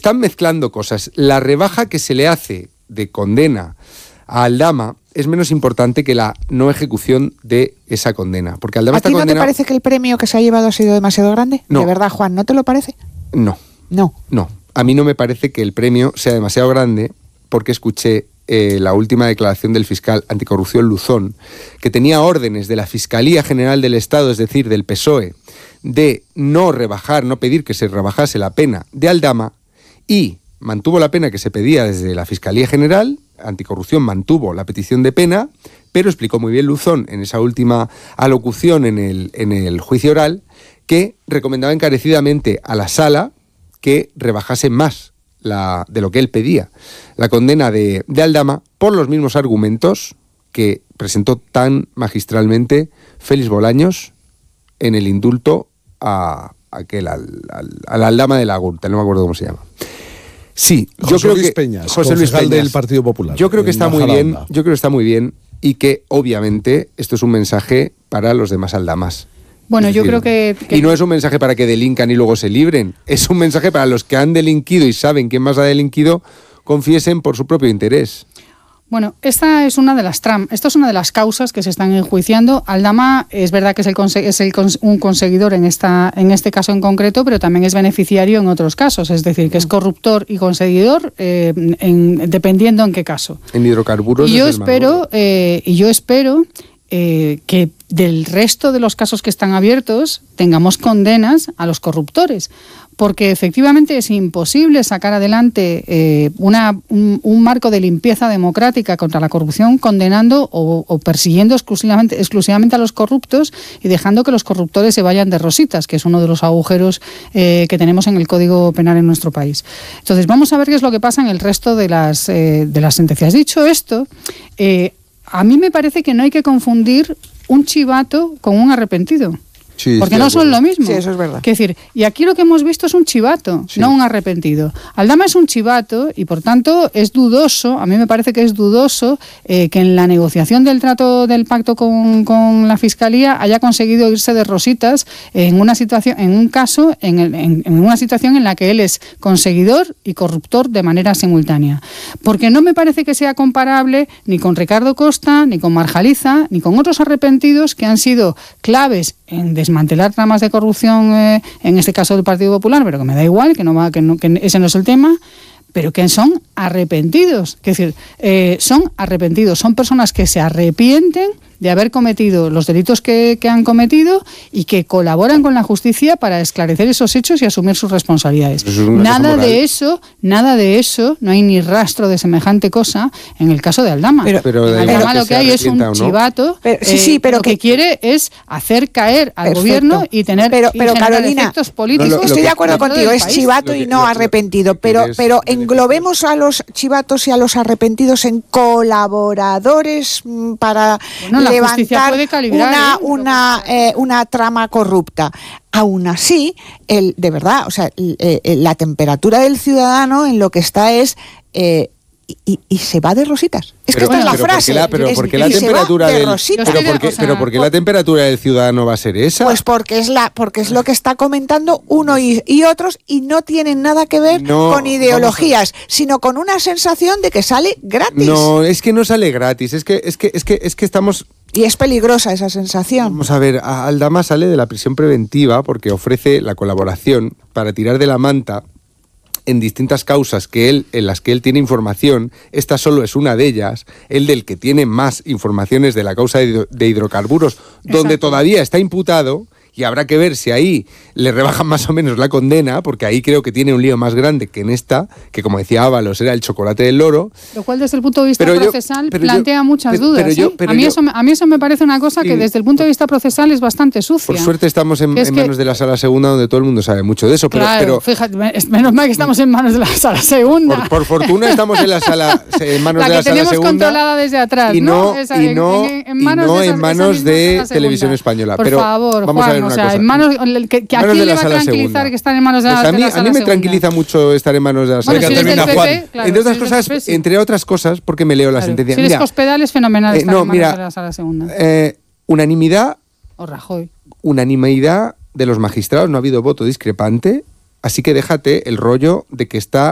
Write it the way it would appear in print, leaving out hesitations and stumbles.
están mezclando cosas. La rebaja que se le hace de condena a Aldama es menos importante que la no ejecución de esa condena. Porque Aldama está condenado... ¿A ti no te parece que el premio que se ha llevado ha sido demasiado grande? No. ¿De verdad, Juan, no te lo parece? No. A mí no me parece que el premio sea demasiado grande, porque escuché la última declaración del fiscal anticorrupción Luzón, que tenía órdenes de la Fiscalía General del Estado, es decir, del PSOE, de no pedir que se rebajase la pena de Aldama, y mantuvo la pena que se pedía desde la Fiscalía General, anticorrupción mantuvo la petición de pena, pero explicó muy bien Luzón en esa última alocución en el juicio oral que recomendaba encarecidamente a la Sala que rebajase más de lo que él pedía la condena de Aldama por los mismos argumentos que presentó tan magistralmente Félix Bolaños en el indulto al Aldama de la Gürtel, no me acuerdo cómo se llama. Sí, José Luis Peñas, concejal del Partido Popular. Yo creo que está muy bien, y que obviamente esto es un mensaje para los demás Aldamas. Bueno, yo creo que... Y no es un mensaje para que delincan y luego se libren, es un mensaje para los que han delinquido y saben quién más ha delinquido, confiesen por su propio interés. Bueno, esta es una de las causas que se están enjuiciando. Aldama es verdad que es un conseguidor en este caso en concreto, pero también es beneficiario en otros casos, es decir, que es corruptor y conseguidor dependiendo en qué caso. En hidrocarburos. Y yo espero que del resto de los casos que están abiertos tengamos condenas a los corruptores, porque efectivamente es imposible sacar adelante un marco de limpieza democrática contra la corrupción condenando o persiguiendo exclusivamente a los corruptos y dejando que los corruptores se vayan de rositas, que es uno de los agujeros que tenemos en el Código Penal en nuestro país. Entonces vamos a ver qué es lo que pasa en el resto de las sentencias. Dicho esto, a mí me parece que no hay que confundir un chivato con un arrepentido. Sí, porque no son lo mismo. Sí, eso es verdad. Es decir, y aquí lo que hemos visto es un chivato, no un arrepentido. Aldama es un chivato y por tanto es dudoso, a mí me parece que es dudoso que en la negociación del pacto con la Fiscalía haya conseguido irse de rositas en una situación en una situación en la que él es conseguidor y corruptor de manera simultánea. Porque no me parece que sea comparable ni con Ricardo Costa, ni con Marjaliza, ni con otros arrepentidos que han sido claves en desmantelar tramas de corrupción, en este caso del Partido Popular, pero que me da igual, que ese no es el tema, pero que son arrepentidos. Es decir, son arrepentidos, son personas que se arrepienten de haber cometido los delitos que han cometido y que colaboran con la justicia para esclarecer esos hechos y asumir sus responsabilidades. Nada de eso, no hay ni rastro de semejante cosa en el caso de Aldama. Pero Aldama lo que hay es un chivato pero que quiere es hacer caer al gobierno y tener pero Carolina, efectos políticos. Estoy de acuerdo contigo, es chivato y no arrepentido, pero englobemos a los chivatos y a los arrepentidos en colaboradores para levantar una trama corrupta. Aún así, de verdad, o sea, la temperatura del ciudadano en lo que está es y se va de rositas. Es que esta es la frase. ¿Por qué la temperatura del ciudadano va a ser esa? Pues porque es lo que está comentando uno y otros, y no tienen nada que ver con ideologías, sino con una sensación de que sale gratis. No, es que no sale gratis, es que estamos... Y es peligrosa esa sensación. Vamos a ver, Aldama sale de la prisión preventiva porque ofrece la colaboración para tirar de la manta en distintas causas en las que él tiene información. Esta solo es una de ellas, el del que tiene más informaciones de la causa de hidrocarburos, donde todavía está imputado, y habrá que ver si ahí le rebajan más o menos la condena, porque ahí creo que tiene un lío más grande que en esta, que como decía Ábalos, era el chocolate del loro. Lo cual desde el punto de vista procesal plantea muchas dudas. A mí eso me parece una cosa que desde el punto de vista procesal es bastante sucia. Por suerte estamos en manos de la Sala Segunda, donde todo el mundo sabe mucho de eso. Pero fíjate, menos mal que estamos en manos de la Sala Segunda. Por fortuna estamos en manos de la Sala Segunda. La que tenemos controlada desde atrás. Y no en manos de Televisión Española. Por favor, vamos a ver. O sea, ¿a quién le va a tranquilizar que están en manos de la Sala Segunda? A mí me tranquiliza mucho estar en manos de la Sala Segunda. Entre otras cosas, porque me leo la sentencia. Si eres Cospedal es fenomenal estar en manos de la Sala Segunda. Unanimidad. O Rajoy. Unanimidad de los magistrados, no ha habido voto discrepante, así que déjate el rollo de que está